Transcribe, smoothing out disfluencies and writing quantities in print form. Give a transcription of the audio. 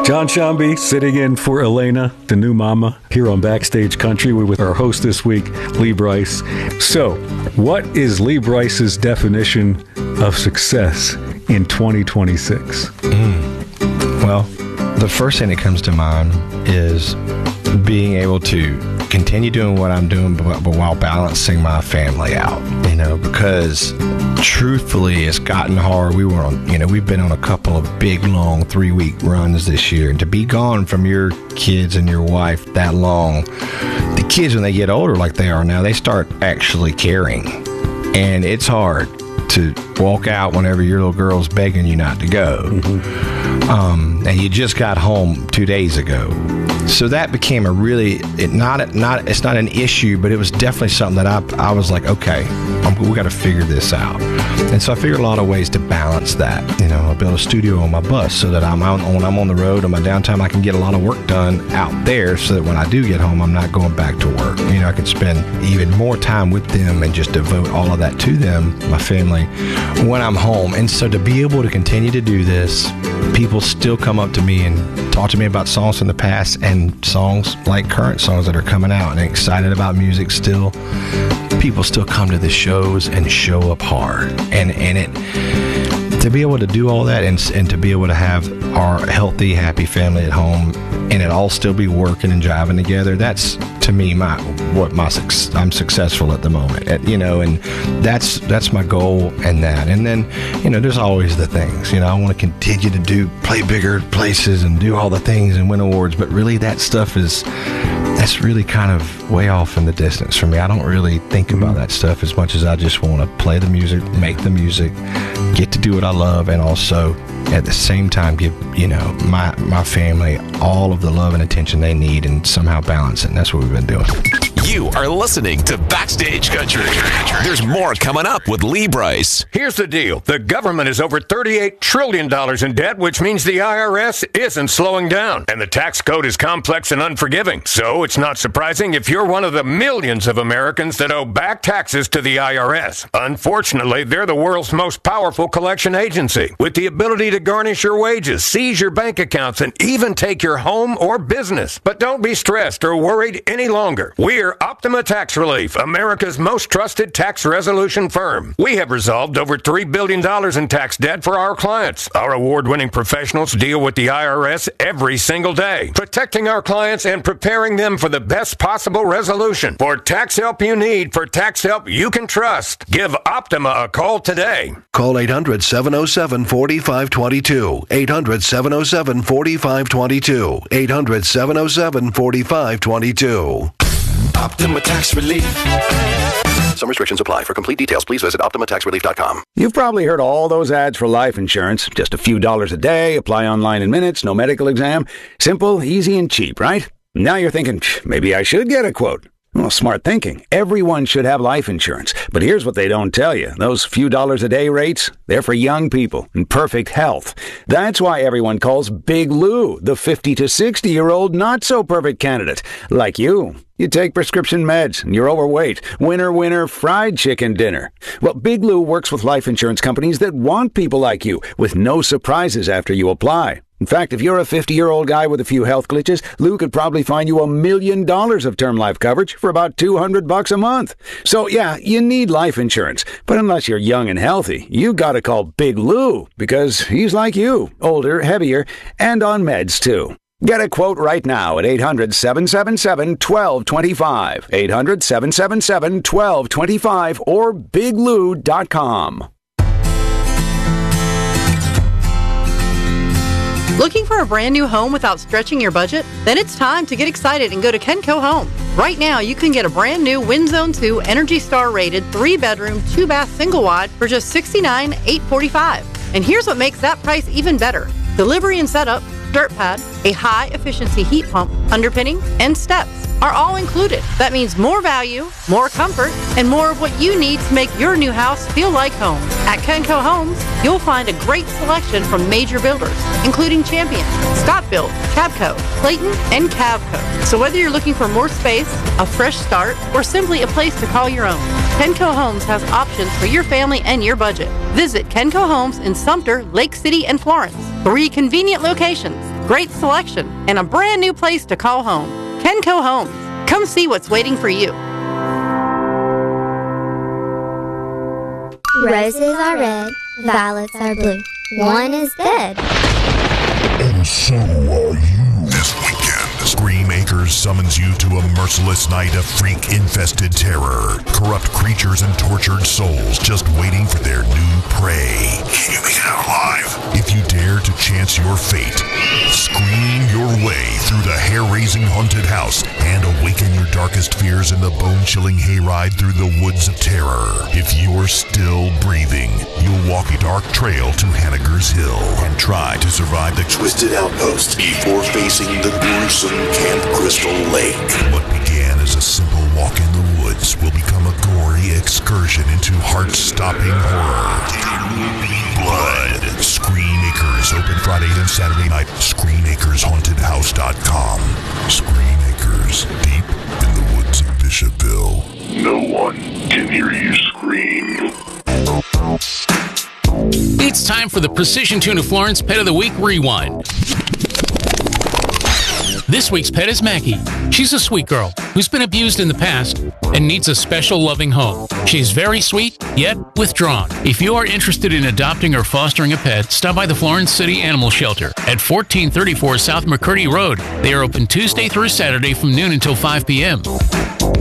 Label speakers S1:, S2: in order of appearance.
S1: John Shambi sitting in for Elena, the new mama, here on Backstage Country. We're with our host this week, Lee Brice. So, what is Lee Brice's definition of success in 2026?
S2: Well, the first thing that comes to mind is being able to continue doing what I'm doing, but while balancing my family out, because truthfully, it's gotten hard. We've been on a couple of big, long 3-week runs this year, and to be gone from your kids and your wife that long, the kids, when they get older like they are now, they start actually caring, and it's hard to walk out whenever your little girl's begging you not to go. And you just got home 2 days ago. So that became a really, it's not an issue, but it was definitely something that I was like, okay, we got to figure this out. And so I figured a lot of ways to balance that. I built a studio on my bus so that when I'm on the road on my downtime, I can get a lot of work done out there so that when I do get home, I'm not going back to work. I can spend even more time with them and just devote all of that to them, my family, when I'm home. And so to be able to continue to do this, people still come up to me and talk to me about songs from the past and songs like current songs that are coming out, and excited about music still. People still come to the shows and show up hard, and it, to be able to do all that and to be able to have our healthy, happy family at home and it all still be working and jiving together, that's to me I'm successful at the moment, and that's my goal. And then there's always the things, I want to continue to play bigger places and do all the things and win awards, but really that's really kind of way off in the distance for me. I don't really think about that stuff as much as I just want to play the music, make the music, get to do what I love, and also at the same time give my family all of the love and attention they need, and somehow balance it. And that's what we've been doing.
S3: You are listening to Backstage Country. There's more coming up with Lee Brice.
S4: Here's the deal. The government is over $38 trillion in debt, which means the IRS isn't slowing down. And the tax code is complex and unforgiving. So it's not surprising if you're one of the millions of Americans that owe back taxes to the IRS. Unfortunately, they're the world's most powerful collection agency, with the ability to garnish your wages, seize your bank accounts, and even take your home or business. But don't be stressed or worried any longer. We're Optima Tax Relief, America's most trusted tax resolution firm. We have resolved over $3 billion in tax debt for our clients. Our award-winning professionals deal with the IRS every single day, protecting our clients and preparing them for the best possible resolution. For tax help you need, for tax help you can trust, give Optima a call today.
S5: Call 800-707-4522. 800-707-4522. 800-707-4522.
S6: Optima Tax Relief.
S5: Some restrictions apply. For complete details, please visit OptimaTaxRelief.com.
S7: You've probably heard all those ads for life insurance. Just a few dollars a day, apply online in minutes, no medical exam. Simple, easy, and cheap, right? Now you're thinking, maybe I should get a quote. Well, smart thinking. Everyone should have life insurance. But here's what they don't tell you. Those few dollars a day rates, they're for young people in perfect health. That's why everyone calls Big Lou the 50 to 60-year-old not-so-perfect candidate, like you. You take prescription meds, and you're overweight. Winner, fried chicken dinner. Well, Big Lou works with life insurance companies that want people like you, with no surprises after you apply. In fact, if you're a 50-year-old guy with a few health glitches, Lou could probably find you $1 million of term life coverage for about $200 a month. So, yeah, you need life insurance. But unless you're young and healthy, you gotta call Big Lou, because he's like you, older, heavier, and on meds, too. Get a quote right now at 800-777-1225. 800-777-1225 or biglou.com.
S8: Looking for a brand new home without stretching your budget? Then it's time to get excited and go to Kenco Home. Right now, you can get a brand new WinZone 2 Energy Star rated 3-bedroom, 2-bath single wide for just $69,845. And here's what makes that price even better. Delivery and setup, dirt pad, a high-efficiency heat pump, underpinning, and steps are all included. That means more value, more comfort, and more of what you need to make your new house feel like home. At Kenco Homes, you'll find a great selection from major builders, including Champion, ScotBuilt, Cabco, Clayton, and Cavco. So whether you're looking for more space, a fresh start, or simply a place to call your own, Kenco Homes has options for your family and your budget. Visit Kenco Homes in Sumter, Lake City, and Florence. 3 convenient locations. great selection, and a brand new place to call home. Kenco Homes. Come see what's waiting for you.
S9: Roses are red, violets are blue. One is dead.
S10: And so are you. This weekend, Scream Acres summons you to a merciless night of freak-infested terror. Corrupt creatures and tortured souls just waiting for their new prey. Can you make it out alive? If you dare to chance your fate, scream your way through the hair-raising haunted house and awaken your darkest fears in the bone-chilling hayride through the woods of terror. If you're still breathing, you'll walk a dark trail to Hanniger's Hill and try to survive the
S6: Twisted Outpost before facing the gruesome Camp Crystal Lake.
S10: What began as a simple walk in the woods will become a gory excursion into heart-stopping horror. Blood. Scream Acres, open Friday and Saturday night. ScreamAkersHauntedHouse.com. Scream Acres, deep in the woods of Bishopville.
S6: No one can hear you scream.
S11: It's time for the Precision Tuna Florence Pet of the Week Rewind. This week's pet is Mackie. She's a sweet girl who's been abused in the past and needs a special loving home. She's very sweet, yet withdrawn. If you are interested in adopting or fostering a pet, stop by the Florence City Animal Shelter at 1434 South McCurdy Road. They are open Tuesday through Saturday from noon until 5 p.m.